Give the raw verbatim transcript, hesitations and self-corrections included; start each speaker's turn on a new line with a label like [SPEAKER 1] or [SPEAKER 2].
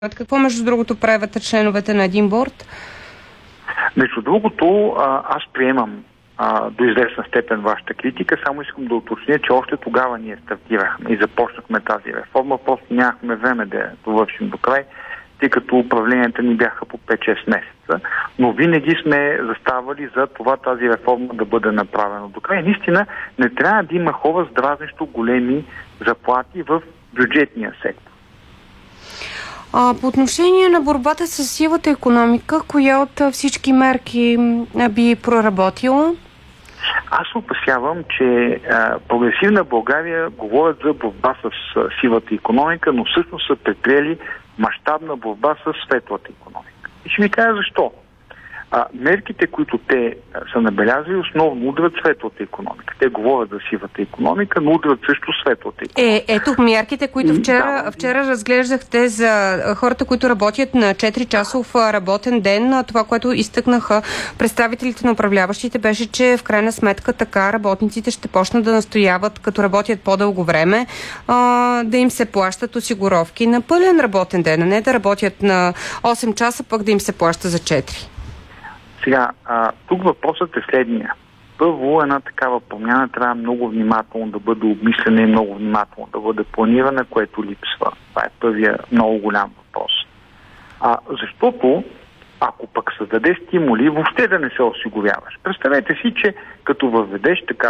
[SPEAKER 1] Какво между другото правят членовете на един борд?
[SPEAKER 2] Между другото, аз приемам а, до известна степен вашата критика, само искам да уточня, че още тогава ние стартирахме и започнахме тази реформа, просто нямахме време да я довършим до край, тъй като управленията ни бяха по пет-шест месеца, но винаги сме заставали за това тази реформа да бъде направена до край. Наистина не трябва да има хора с дразнещо големи заплати в бюджетния сектор.
[SPEAKER 1] А, по отношение на борбата с сивата икономика, коя от всички мерки би проработила?
[SPEAKER 2] Аз се опасявам, че а, прогресивна България говорят за борба с а, сивата икономика, но всъщност са предприели мащабна борба с светлата икономика. И ще ви кажа защо. А, мерките, които те а, са набелязали, основно удрят светлата икономика. Те говорят за сивата икономика, но удрят също светлата икономика.
[SPEAKER 1] Е, ето мерките, които вчера, да, вчера разглеждахте за хората, които работят на четири-часов работен ден. Това, което изтъкнаха представителите на управляващите, беше, че в крайна сметка така работниците ще почнат да настояват, като работят по-дълго време, а, да им се плащат осигуровки на пълен работен ден, а не да работят на осем часа, пък да им се плаща за четири.
[SPEAKER 2] Сега, а, тук въпросът е следния. Първо, една такава промяна трябва много внимателно да бъде обмислена и много внимателно да бъде планирана, което липсва. Това е първия много голям въпрос. А, защото, ако пък създаде стимули, въобще да не се осигуряваш. Представете си, че като въведеш така